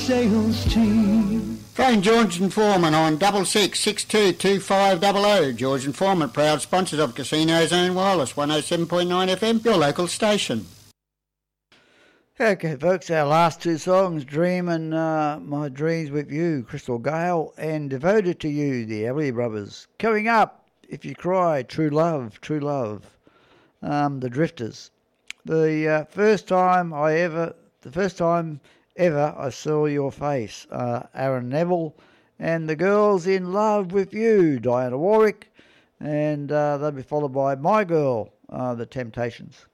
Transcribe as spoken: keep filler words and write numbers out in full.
Sales team. Phone George and Foreman on double six six two two five double oh. George and Foreman, proud sponsors of Casino Zone Wireless, one oh seven point nine F M, your local station. Okay, folks, our last two songs, Dream and uh, My Dreams with You, Crystal Gale, and Devoted to You, the Everly Brothers. Coming up, If You Cry, True Love, True Love, um, the Drifters. The uh, first time I ever, the first time ever I saw your face, uh, Aaron Neville, and the Girls in Love with You, Diana Warwick, and uh, they'll be followed by My Girl, uh, the Temptations.